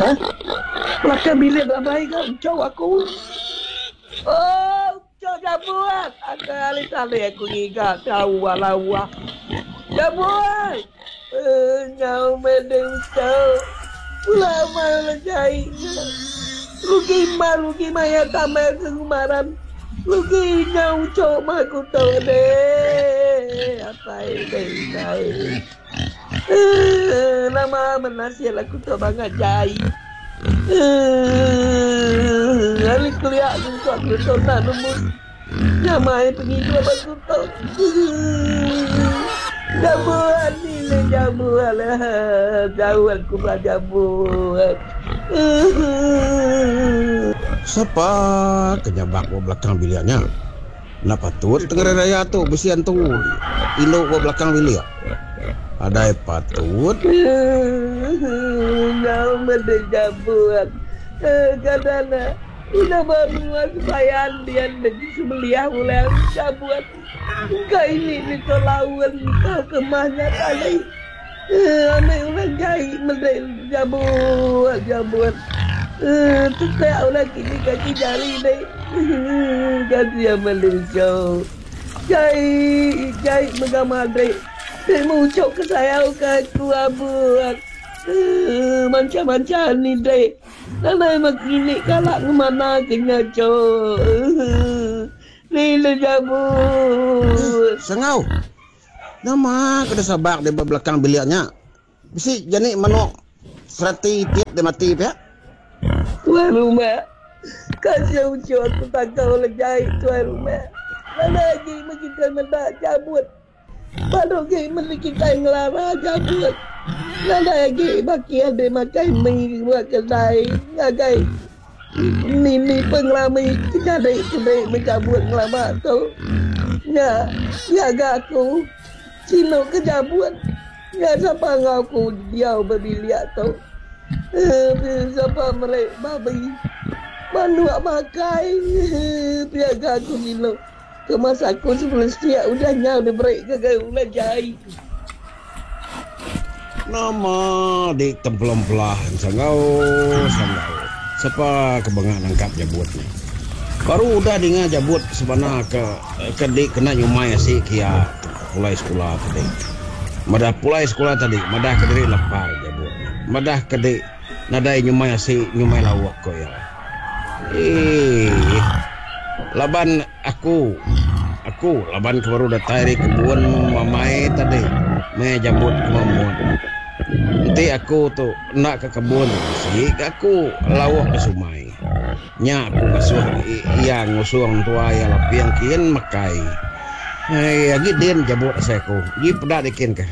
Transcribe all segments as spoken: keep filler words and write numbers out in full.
Belakang bilik ramai kan, cowok aku. Oh, cowok jabuat. Kali-kali aku ngigak kau wala-wala. Jabuat. Eh, nyau medeng cowok. Lama lejai. Rugi ma, rugi maya tamai kemaran. Rugi nyau cowok mah aku tahu deh. Apa ini, ini. Eh, lama menasihat aku tahu banget jai. Eh, hari kuliah aku aku tahu nak nemu. Nyamai pergi dua aku tahu. Jamuan ni le jamuan lah. Jauh aku berjamuan. Siapa kenyabak ke belakang biliknya? Nak patut tengah raya tu besian tu. Ilo ke belakang bilik. Ada patut. Kau menjamuan. Kadang-kadang ina baru bayan dia lagi sebelah mulai jamuan. Kau ini ni kau lawan kau kemana kali? Ame orang jai mendek jamuan jamuan. Tukar orang kini kaki jari ni. Ganti yang meluncur. Jai jai mengamadai. Dia mengucap ke saya ke aku abuat. Macam-macam ni dek. Nana emang kini kalak ke mana kena cok. Ni le jabut. Sengau. Nama kena sabak di belakang biliknya. Bisi jadi manuk serati tiap dia mati pihak. Tuan rumah. Kasih ucap aku tak kau lejai tuan rumah. Nana lagi kita mendak jabut. Baru ke memiliki kain ngelara jabut. Nana lagi baki ada makan mie buat kedai. Ngagai. Ni ni pengelami kedai kedai mencabut ngelama tu. Ya, ya aku. Cino kejabut. Ya siapa ngaku dia berbiliak tu. Eh, siapa mereka babi. Manuk makai. Piaga aku cino. Kemas aku sebelum setiap udah nyau dia break ke ke ulah jai. Nama di tempelom belah sangau sangau. Siapa kebangan angkat jabut ni. Baru udah dengar jabut sebenarnya ke ke dik kena nyumai si kia pulai sekolah tadi. Madah pulai sekolah tadi, madah ke diri lapar jabut. Madah ke dik nadai nyumai si nyumai lawak ko ya. Eh, laban aku, aku laban ke baru datang dari kebun mamai tadi, me jambut kemamuan. Nanti aku tu nak ke kebun, si aku lawak ke sumai. Nya aku kasuh yang ngusuang tua ya lapiang kian makai. Eh, lagi din jambut saya aku, di pedak dikin ke?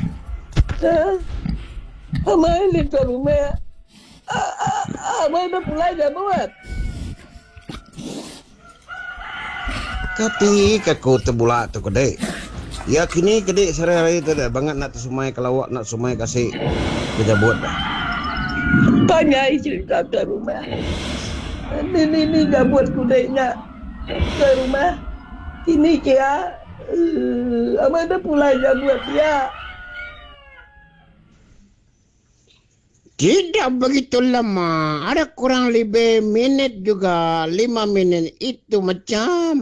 Amai ni tu rumah. Amai dah pulai jambut. Kati aku terbulak tu kedai. Ya kini kedai sehari-hari tu dah banget nak sumai kalau awak nak sumai kasih kejabut dah. Banyak cerita ke rumah. Ni ni ni jabut kudainya ke rumah. Ini kira uh, apa dah pula jabut dia. Tidak begitu lama. Ada kurang lebih minit juga. Lima minit itu macam.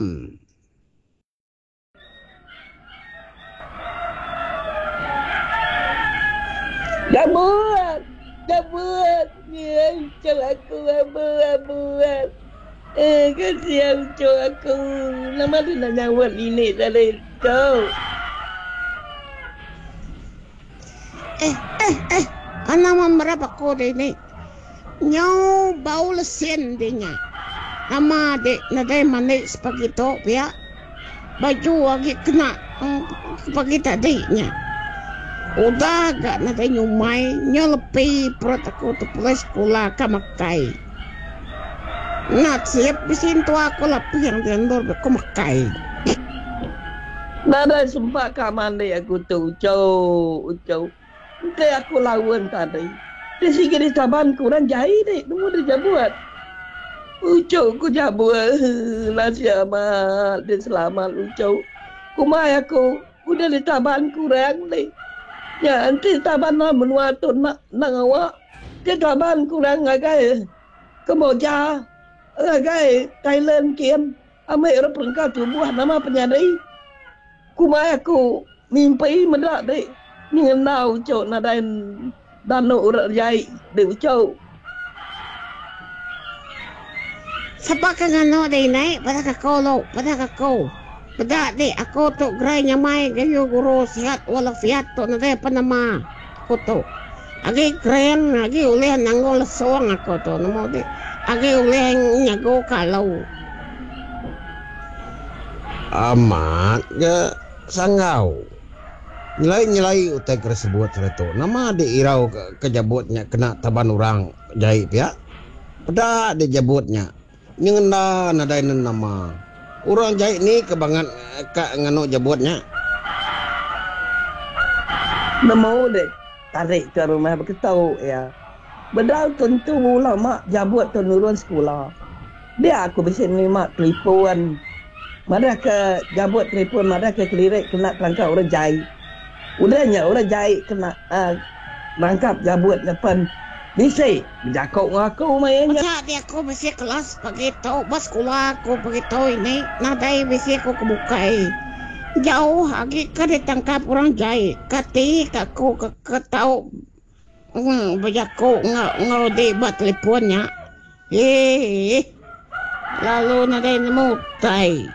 Jabut, jabut, dia ucap aku abut, abut. Eh, kasihan ucap aku. Nama dia nak nyawat ini tadi tu. Eh, eh, eh. Nama berapa kode ini? Nyau bau lesen dia. Nama dek nadai manik seperti tu ya. Baju lagi kena seperti tadinya. Udah agak nadai nyumai nyelepi perut aku tu pulai sekolah kamakai. Nak siap bisin tu aku lapih yang diandor aku makai. Nada sumpah kaman dia aku tu ucau ucau. Dia aku lawan tadi. Dia sikit di taban kurang jahit dek. Nunggu dia jabut. Ucau ku jabut. Nasi amat. Dia selamat ucau. Kumai aku. Udah di taban kurang dek. Ya nanti taban lah menua tu nak nak awak. Dia kaban kurang ngagai Kemboja ngagai Thailand kian amai orang perengkau tubuh nama penyadai kumai aku mimpi mendak dek ni nau cok nadain dano urat jai dek cok Sebab ka ngano day naik pada ka kolo pada ka ko pada de ako to gray nyamay gayo guro sihat wala sihat to na de panama ko to agi kren agi ule nangol soang ako to namo de agi ule nyago kalau amat ke sanggau nyelai-nyelai utai tersebut itu nama diirau ke, kejabutnya kena taban orang jahit ya pada dijabutnya nyengenda nadain nama orang jahit ni kebangan kak ngano jabutnya namo dek tarik ke rumah berketau ya bedal tentu lama jabut turun sekolah dia aku bisa nerima telefon Mada ke jabut telefon, mada ke kelirik kena terangkap orang jahit. Udahnya orang jahit kena uh, rangkap jabut depan. Nisai, berjakau dengan aku mainnya. Macam dia aku mesti kelas begitu, bas sekolah aku begitu ini. Nadai mesti aku kebukai. Jauh lagi ke ditangkap orang jahit. Kati aku ke ketau hmm, berjakau ngau debat teleponnya. Eh, lalu nadai nemu tai.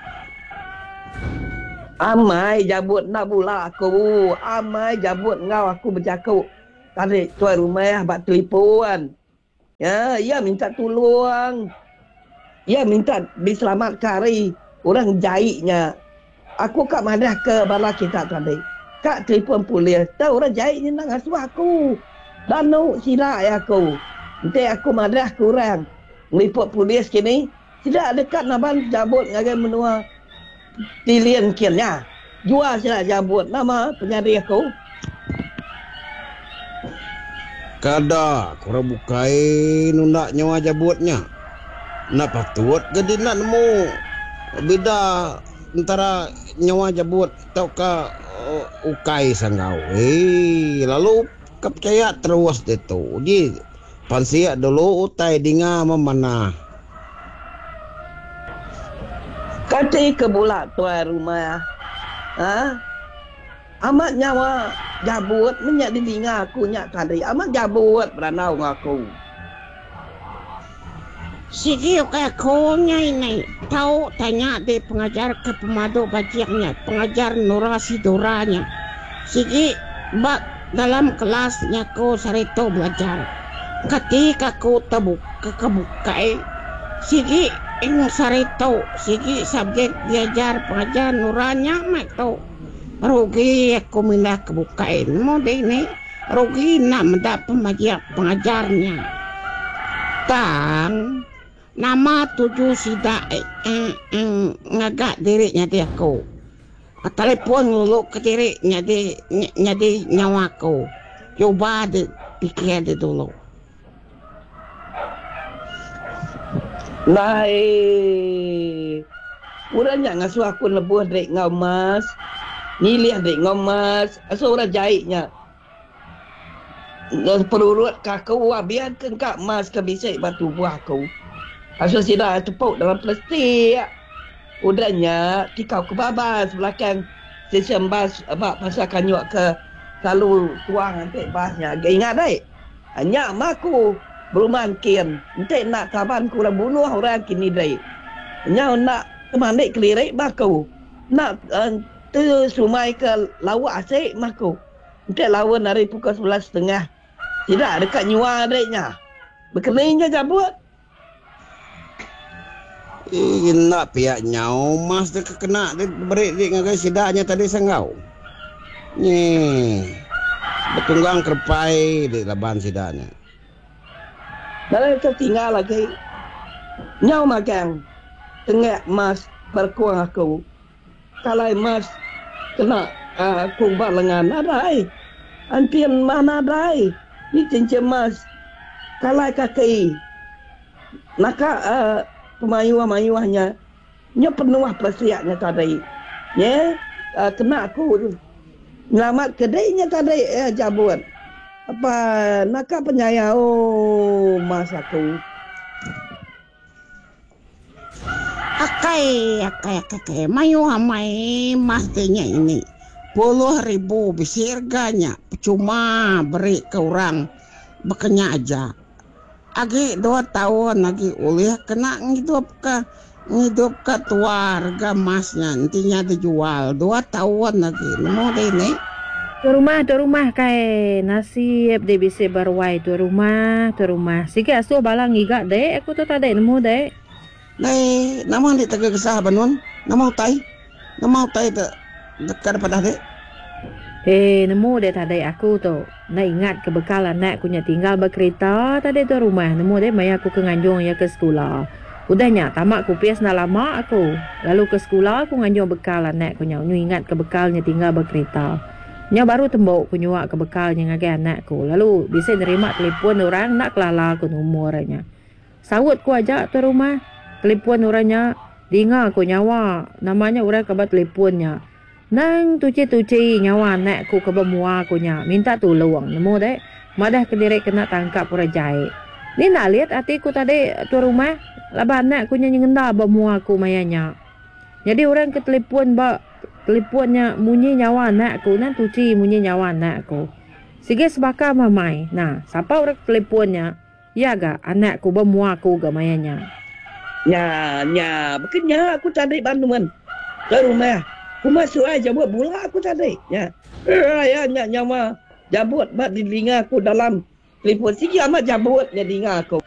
Amai jabut nak pula aku. Amai jabut ngau aku bercakap. Tarik tuan rumah buat telefon. Ya, ia minta tolong. Ia minta diselamatkan hari orang jahitnya. Aku kat madah ke bala kita tadi. Kak telefon polis. Tahu orang jahitnya nak asuh aku. Danu silap ya aku. Nanti aku madah kurang. Meliput polis kini. Tidak dekat naban jabut ngagai menua. Tilian kiannya. Jual sila jabut nama penyari aku. Kada kurang bukai nundak nyawa jabutnya. Nak patut jadi nak nemu beda antara nyawa jabut tau ka uh, ukai sanggau. Eh lalu kepercaya terus itu. Ji pansia dulu utai dinga memanah. Kati ke bulat tuan rumah. Ha? Amat nyawa jabut menyak di dinga aku nyak tadi. Amat jabut beranau dengan aku. Sige kayak konya ini. Tahu tanya di pengajar ke pemadu bajiaknya. Pengajar Nurasi Doranya. Sige bak dalam kelasnya ko sarito belajar. Ketika ko tabuk kebukai. Sige ing sarito. Sige subjek diajar pengajar Nuranya mak tau. Rugi aku mindah kebukain. Mau deh ini rugi nak mendapat pengajar pengajarnya. Tang nama tujuh sida eh, eh, ngagak dirinya dia aku. Telepon dulu ke dirinya di nyadi nyawaku. Coba di pikir di dulu. Nah, eh, urangnya ngasuh aku lebuh dek ngau mas. Nilih dek ngau mas. Asal orang jahitnya. Perurut kakau biarkan kak mas ke bisik batu buah aku. Asal sida tepuk dalam plastik. Udahnya tikau ke babas belakang stesen bas abak pasal kanyuk ke selalu tuang nanti basnya. Ingat dek. Hanya maku berumahan kian. Nanti nak kaban kurang bunuh orang kini dek. Hanya nak teman dek kelirik maku. Nak uh, tu sumai ke lawak asyik maku. Nanti lawan dari pukul sebelas setengah. Tidak dekat nyua adiknya. Berkeningnya jabut. Eh nak pihak nyau mas dia kena dia berik dia ngagai sidaknya tadi sanggau. Ni bertunggang kerpai di laban sidaknya. Dalam tertinggal lagi. Nyau magang. Tengah mas berkuang aku. Kalau mas kena uh, kumbat lengan adai. Antian mana adai. Ni cincin mas. Kalau kaki. Naka uh, pemayuah-mayuahnya. Nya penuh persiapnya tadi. Ya. Uh, kena aku. Nyelamat kedainya tadi uh, jabut. Apa nak penyaya oh mas aku. Akai, akai, akai, akai. Mayu hamai mastinya ini. Puluh ribu besi harganya. Cuma beri ke orang. Bekenya aja. Agi dua tahun lagi ulih kena ngidup ke ngidup ke tua harga emasnya nantinya dijual dua tahun lagi. Nemu deh ini. Tu rumah, tu rumah kai nasib dia bisa berwai tu rumah, tu rumah. Sikit asuh balang giga dek, aku tu tak ada nemu dek. Dai, nama di tegak kesah banun. Nama utai. Nama utai tu dekat pada dek. Eh, nemu dek tak ada aku tu. Nak ingat kebekal anak aku nya tinggal berkereta tak ada tu rumah. Nemu dek mai aku ke Nganjung ya ke sekolah. Udahnya tamat kupias nak lama aku. Lalu ke sekolah aku Nganjung bekal anak aku nya. Nyu ingat kebekalnya tinggal berkereta. Nya baru tembok ku nyuak kebekalnya ngage anakku. Lalu bisa nerima telefon orang nak kelala aku nomornya. Sawut ku aja tu rumah. Telefon orangnya dengar aku nyawa. Namanya orang kabar telefonnya. Nang tuci-tuci nyawa anakku ke bemua aku nya. Minta tolong. Nemu dek. Madah kedirek kena tangkap orang jahit. Ni nak lihat hatiku tadi tu rumah. Labah anakku nya ngenda bemua aku mayanya. Jadi orang ke telefon ba telefonnya munyi nyawa anakku. Nan tuci munyi nyawa anakku. Sige sebaka mamai. Nah, siapa orang telefonnya? Ya ga anakku bemua aku ga mayanya. Nya, nya, bekenya aku tadi bantuan. Ke rumah. Aku masuk aja buat bola aku tadi. Ya. Raya nya nyawa jabut mat di telinga aku dalam telefon sikit amat jabutnya telinga aku.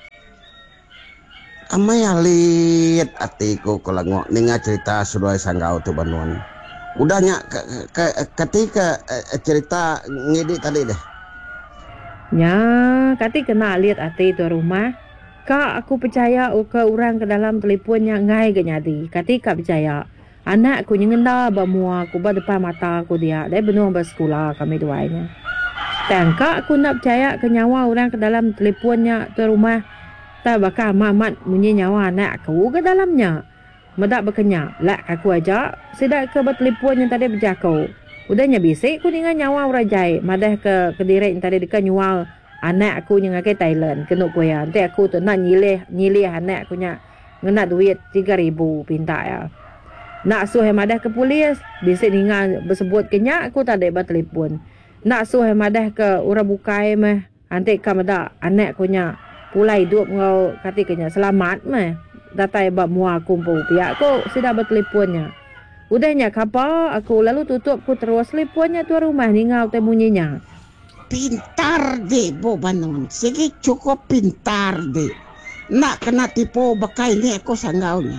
Amai alit atiku kalau ngok dengar cerita sudah sanggau tu banun. Udahnya ke, ke, ketika uh, cerita ngedit tadi deh. Ya, kati kena lihat hati tu rumah. Kak aku percaya ke orang ke dalam teleponnya ngai ke nyadi. Kati kak percaya. Anakku nyengenda bamua aku ba depan mata aku dia. Dia benar bersekolah kami duanya. Dan kak aku nak percaya ke nyawa orang ke dalam teleponnya tu rumah. Tak bakal mamat munyi nyawa anak aku ke dalamnya. Medak berkenyak. Lak aku aja. Sedak ke bertelefon yang tadi berjakau. Udahnya bisik aku dengan nyawa orang jahit. Madah ke kedirek yang tadi dekat nyual. Anak aku yang ke Thailand. Kena kuya. Nanti aku tu nak nyilih. Nyilih anak aku nya. Ngena duit tiga ribu pinta ya. Nak suh yang madah ke polis. Bisik dengan bersebut kenyak. Aku tak ada bertelefon. Nak suh yang madah ke orang bukai meh. Nanti ka madah anak aku nya. Pulai hidup ngau katikanya. Selamat meh. Datai bab mua kumpul pihak aku sudah berteleponnya. Udahnya kapa aku lalu tutup ku terus teleponnya tu rumah ningau temunyinya. Pintar deh bo banun. Segi cukup pintar deh. Nak kena tipu bakai ni aku sanggaunya.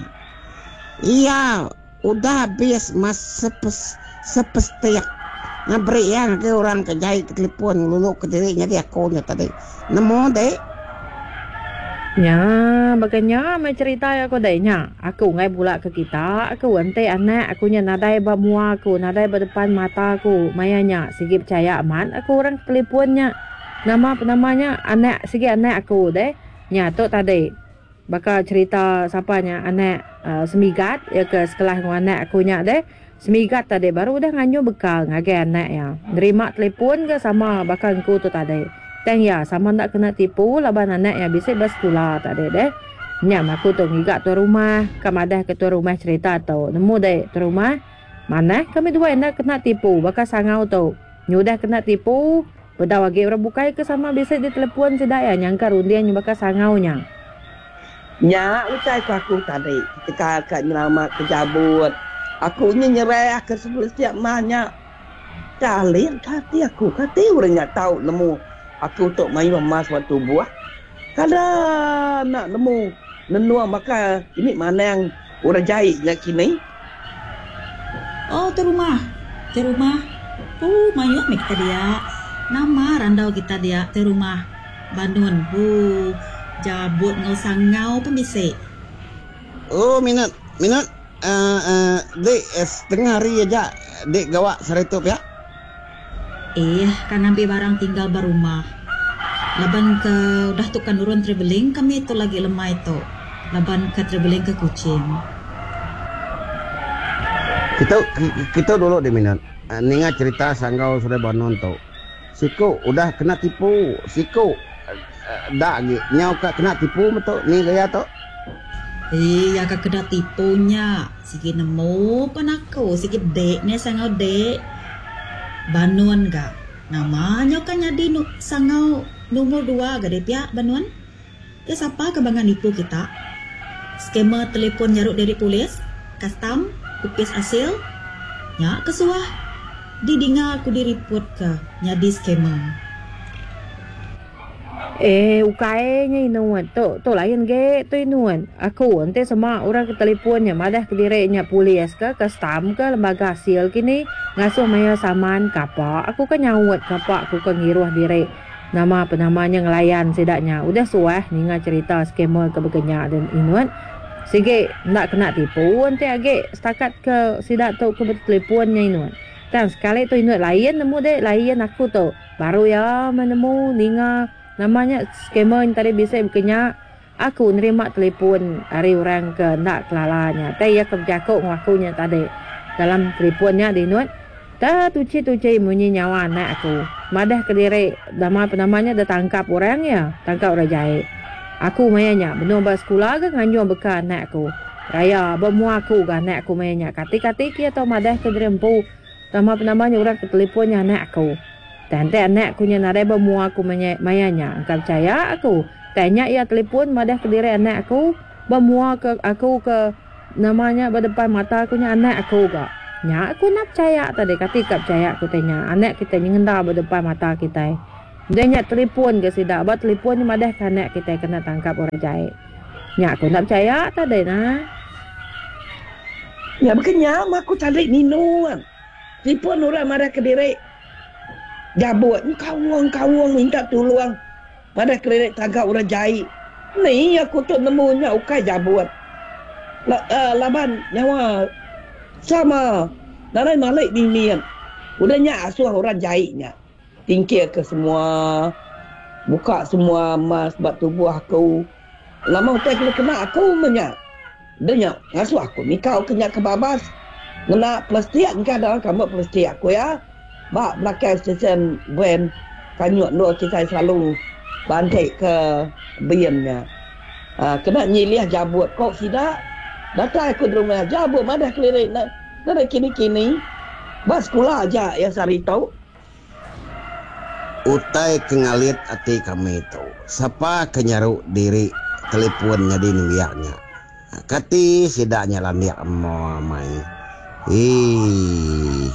Iya, udah habis mas sepes sepestek. Ngabri yang ke orang kejahit ke telepon lulu ke dirinya dia akunnya tadi. Nemu deh. Ya, baganya mai cerita aku dainya. Aku ngai pula ke kita, aku ente anak aku nya nadai ba mua aku, nadai ba depan mata aku. Mayanya sigi percaya aman aku orang teleponnya. Nama namanya anak sigi anak aku deh. Nya tok tadi. Bakal cerita sapanya anak uh, semigat ya ke sekolah dengan anak aku nya deh. Semigat tadi baru udah nganyo bekal ngage anak ya. Nerima telepon ke sama bakal ku tu tadi. Teng ya sama nak kena tipu laban anak yang bisa bersekolah tak ada deh. Nyam aku tu ngigak tu rumah, kamadah ke tu rumah cerita tu. Nemu deh tu rumah. Mana kami dua nak kena tipu, bakal sangau tu. Nyudah kena tipu, bedawa ge orang bukai ke sama bisa di telepon sedaya nyangka rundian yang bakal sangaunya. Nya ucai ku aku tadi ketika akak nyelamat kejabut. Aku nya nyerah ke sebelum setiap mahnya. Kalian kati aku, kati orangnya tahu nemu. Aku untuk main emas waktu buah. Kada nak nemu nenua maka ini mana yang orang jahit yang kini. Oh, tu rumah. Tu rumah. Oh, mayu mek kita dia. Nama randau kita dia tu rumah. Bandun. Oh, jabut ngau sangau pun bisa. Oh, minat. Minat. Uh, uh, dek, setengah hari aja. Dek gawak seretup ya. Eh, kan ambil barang tinggal berumah. Laban ke dah tukar urun traveling, kami itu lagi lemah itu. Laban ke traveling ke Kuching. Kita kita dulu di minat. Ninga cerita sanggau sudah bangun tu. Siku udah kena tipu. Siku dak lagi nyau kak kena tipu betul ni gaya tu. Eh, ya kak kena tipunya. Sikit nemu pan aku, sikit dek ni sangau dek. Banuan gak. Namanya kan jadi nu, sangau nomor dua gak deh pihak Banuan. Ya siapa kebangan nipu kita? Skema telefon nyaruk dari polis, custom, upis hasil. Ya kesuah. Didinga aku direport ke nyadi skema. Eh, ukai nya inuan. Tu, tu lain ke, tu inuan. Aku ente sama orang ke teleponnya, madah ke direknya polis ke, custom ke, lembaga hasil kini, ngasuh maya saman kapak. Aku kan nyawat kapak, aku kan ngiruah direk. Nama apa namanya ngelayan sedaknya. Udah suah ninga cerita skema ke begenya dan inuan. Sige, nak kena tipu, ente age setakat ke sidak tu ke teleponnya inuan. Dan sekali tu inuan lain nemu dek, lain aku tu. Baru ya menemu ninga namanya skema yang tadi bisa berkenya aku nerima telefon dari orang ke nak kelalanya. Tapi ya keberjakuk ngakunya tadi dalam teleponnya di nuat. Tak tuci-tuci bunyi nyawa anak aku. Madah ke diri nama apa namanya dah tangkap orang ya, tangkap orang jahit. Aku mayanya benar bersekolah ke nganjur beka anak aku. Raya bermua aku ke anak aku mayanya. Kati-kati kia atau madah ke diri empu nama apa namanya orang ke teleponnya anak aku. Tante anak aku nya nare bermua aku mayanya. Engkau percaya aku? Tanya ia telefon madah ke diri anak aku. Bermua ke aku ke namanya berdepan mata aku nya anak aku ke. Nya aku nak percaya tadi. Ketika percaya aku tanya. Anak kita nyengenda berdepan mata kita. Dia nya telefon ke sidak. Buat telefon ni madah ke anak kita kena tangkap orang jahit. Nya aku nak percaya tadi nah. Ya makanya aku cari nino kan. Telefon orang madah ke diri. Jabut, kawang-kawang minta tolong. Pada kredit tangkap orang jahit. Ni aku tu nemunya ukai jabut. La, uh, laban nyawa sama. Nanai malik bimian. Udahnya asuh orang jahitnya. Tingkir ke semua. Buka semua emas buat tubuh aku. Lama utai kena kena aku menyak. Dia ngasuh aku. Ni kau kena kebabas. Kena plastik. Ni kan ada kamu plastik aku ya. Bak belakang stesen brand kanyut dua kita selalu bantai ke biamnya. Ha, kena nyilih jabut kok tidak. Datang aku di rumah jabut madah kelirik nak nak kini-kini. Bas sekolah aja ya sari tahu. Utai kengalit ati kami tu. Siapa kenyaruk diri teleponnya di niaknya. Kati sidaknya landiak mau mai. Eh.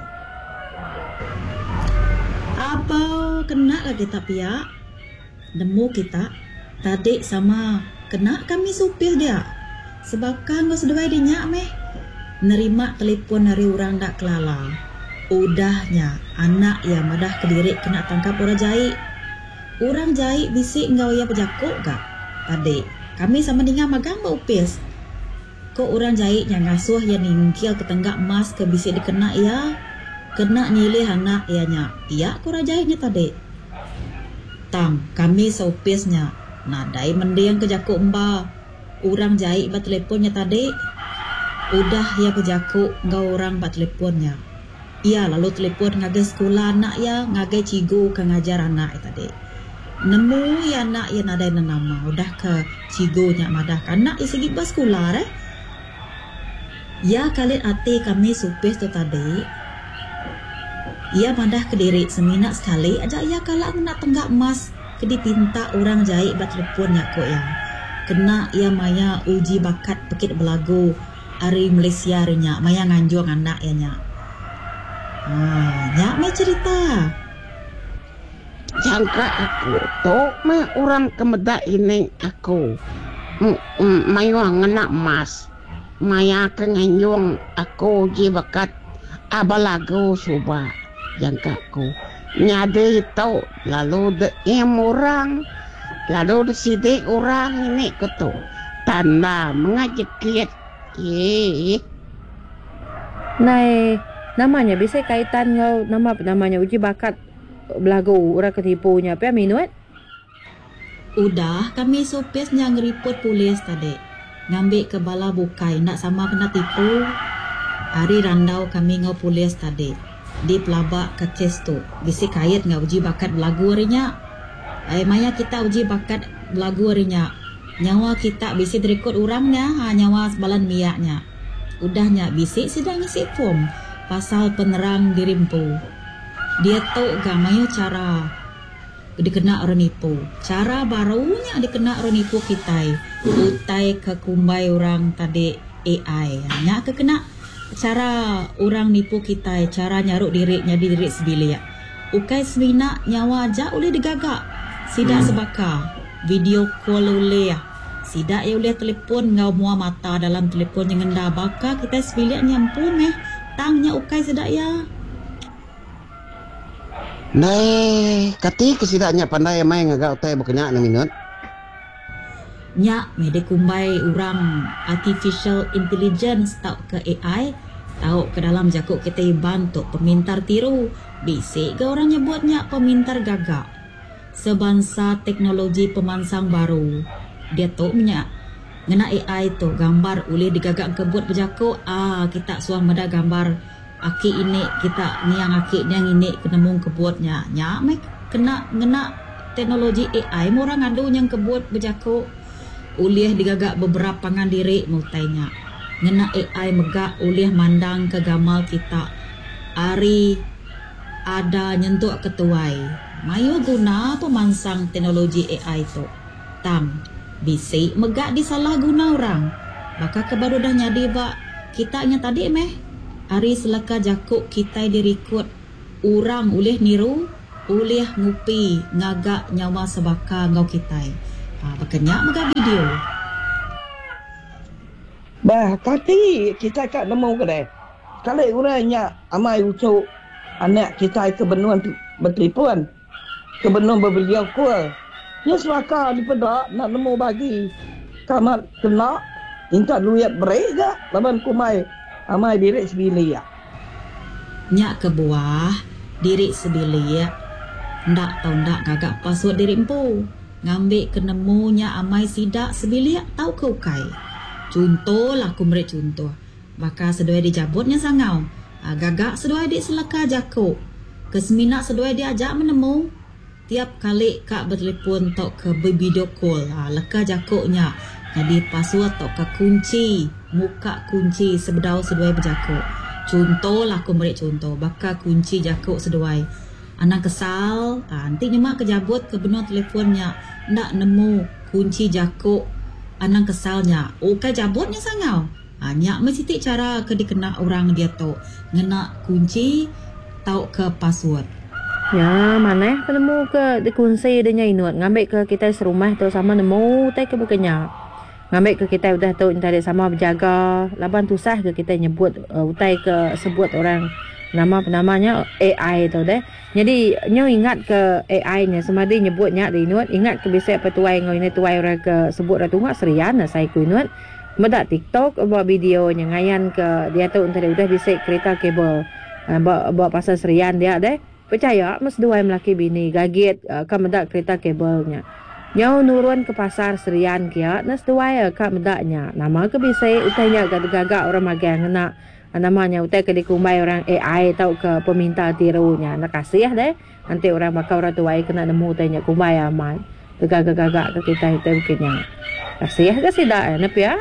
Apa kena lagi tapi ya? Nemu kita tadi sama kena kami supir dia. Sebab kan gak sedawai dia meh. Nerima telepon dari orang dak kelala. Udahnya anak ya madah kediri kena tangkap orang jahit. Orang jahit bisik engkau ya pejakuk gak? Tadi kami sama dengan magang upis. Kok orang jahit yang ngasuh ya ningkil ke tenggak emas ke bisik dikena ya. Kena nyilih anak ianya. Iya aku rajahnya tadi. Tang, kami sopisnya. Nadai mendiang ke jakuk mba. Orang jahit bat teleponnya tadi. Udah ya ke jakuk ngau orang bat teleponnya. Iya lalu telepon ngagai sekolah anak ya. Ngagai cigu ke ngajar anak tadi. Nemu ya anak ya nadai nama. Udah ke cigu nya madah anak ya segi bas sekolah eh. Ya kalian ati kami supis tu tadi. Ia madah ke diri seminak sekali aja ia kalau nak tenggak emas ke dipinta orang jahit bat teleponnya kok ya. Kena ia maya uji bakat pekit belagu hari Malaysia nya maya nganjung anak ya nya. Ah, nyak mai cerita. Jangka aku tu mah orang kemedak ini aku. Mayu ngena emas. Maya ke nganjung aku uji bakat abalagu suba. Jangka aku nyade itu lalu de em orang lalu de sidik orang ini ketu tanda mengajekit eh Nai namanya bisa kaitan ngau nama apa namanya uji bakat belagu orang ketipunya apa minut? Udah kami sopisnya ngeripot polis tadi. Ngambil ke bala bukai nak sama kena tipu. Hari randau kami ngau polis tadi. di pelabak ke kes tu. Bisi kait ngau uji bakat belagu harinya. Eh maya kita uji bakat belagu harinya. Nyawa kita bisi dirikut orangnya, ha, nyawa sebalan miaknya. Udahnya bisi sedang ngisi form pasal penerang dirimpu. Dia tahu gamaya cara dikena orang nipu. Cara barunya dikena orang nipu kita. Utai ke kumbai orang tadi A I. Nya ke kena cara orang nipu kita, cara nyaruk diri jadi diri sebilik. Ukai semina nyawa aja boleh digagak. Sidak hmm. sebaka video call boleh. Sidak ya boleh telefon ngau mua mata dalam telefon yang ngenda baka kita sebilik nyampun meh. Tangnya ukai sedak ya. Nai, kati kesidaknya pandai mai ngagak utai berkenyak na minut. Nya mede kumbai orang artificial intelligence tau ke A I, tau ke dalam jakuk kita bantu pemintar tiru. Bisik ke orang nyebutnya pemintar gagak. Sebangsa teknologi pemansang baru. Dia tahu minyak ngena A I tu gambar boleh digagak kebut berjakuk. Ah kita suang meda gambar aki ini kita niang aki niang ini kenemung kebutnya. Nya mek kena ngena teknologi A I orang adu yang kebut berjakuk. Ulih digagak beberapa pangan diri mutainya. Ngena A I megak ulih mandang ke gamal kita. Ari ada nyentuk ketuai. Mayu guna pemansang teknologi A I tu. Tam bisik megak disalah guna orang. Baka kebaru dah nyadi bak kita nya tadi meh. Ari selaka jakuk kita dirikut. Orang ulih niru, ulih ngupi ngagak nyawa sebaka ngau kita. Ha, berkenyak mega video. Bah, kaki kita kat nemu kedai. Kalau orangnya amai ucuk anak kita ke benuan bertelefon. Ke benuan berbeliau call. Nya selaka di pedak nak nemu bagi. Kamar kena minta duit break ke laban kumai amai diri sebilik. Nyak ke buah diri sebilik. Ndak tau ndak gagak password diri empu. Ngambil kenemunya amai sidak sebilik tau ke ukai. Contoh lah aku beri contoh. Baka seduai dijabutnya sangau. Ha, gagak seduai di selaka jakuk. Keseminak seduai diajak menemu. Tiap kali kak bertelefon tok ke video call. Ha, leka jakuknya. Jadi password tok ke kunci. Muka kunci sebedau seduai berjakuk. Contoh lah aku beri contoh. Baka kunci jakuk seduai. Anak kesal, ha, nanti nyemak kejabut ke benua telefonnya. Ndak nemu kunci jakuk anak kesalnya. Oh, kan jabutnya sangau. Ha, nyak mesti cara ke dikena orang dia tu. Ngena kunci, tau ke password. Ya, mana penemu ke dikunci dia inut. Ngambil ke kita serumah tu sama nemu, tak ke berkenyak. Ngambil ke kita udah tahu tadi sama berjaga. Laban tu sah ke kita nyebut, uh, utai ke sebut orang nama penamanya A I tu deh. Jadi nyo ingat ke A I nya semadi nyebutnya di inut, ingat ke bisa petuai ngau ini tuai orang ke sebut ratu ngak serian saya ku inut. Medak TikTok buat video nya ngayan ke dia tu tadi udah bisa kereta kabel. Uh, buat buat pasal serian dia deh. Percaya mas dua melaki bini gaget uh, ka medak kereta kabelnya. Nyo nurun ke pasar serian kia nas dua ka medaknya. Nama ke bisa utainya gagak orang magang ngena namanya utai ke dikumbai orang A I tau ke peminta tirunya. Nak kasih deh. Nanti orang bakal orang tuai kena nemu tanya kumbai aman. Tegak-gagak ke kita itu mungkinnya. Kasih ke sidak enak ya.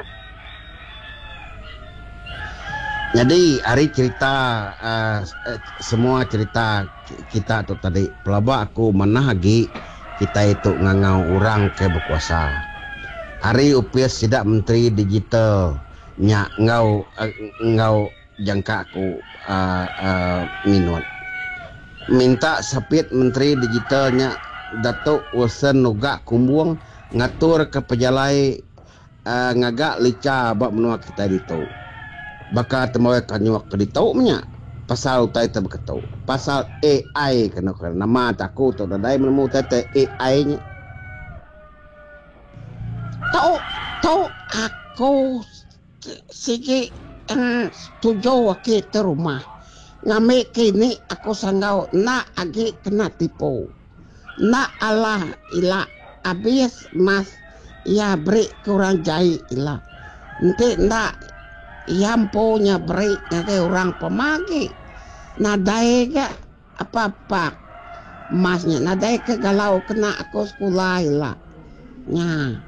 Jadi hari cerita uh, semua cerita kita tu tadi pelabak aku mana lagi kita itu ngangau orang ke berkuasa. Hari upis tidak menteri digital nyak ngau uh, ngau jangka aku uh, uh, minut minta sapit menteri digitalnya Datuk Wilson Nugak Kumbuang ngatur ke pejalai uh, ngagak lica bak menua kita ditau baka temawai kanyuak ke ditau nya pasal utai ta berketau pasal A I kena kena nama taku tu dadai menemu tete A I nya tau tau aku sige uh, setuju kita rumah ngambil kini aku sanggau nak agi kena tipu nak Allah ila habis mas ya beri kurang jahit ila nanti nak yang punya beri nanti orang pemagi nadai ke apa-apa masnya nadai ke galau kena aku sekolah lah. Nya